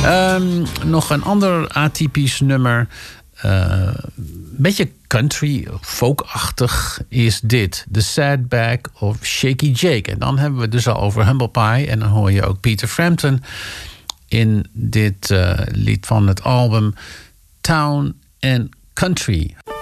Nog een ander atypisch nummer. Een beetje country, folkachtig is dit. The Sad Bag of Shaky Jake. En dan hebben we het dus al over Humble Pie. En dan hoor je ook Peter Frampton in dit lied van het album Town and Country.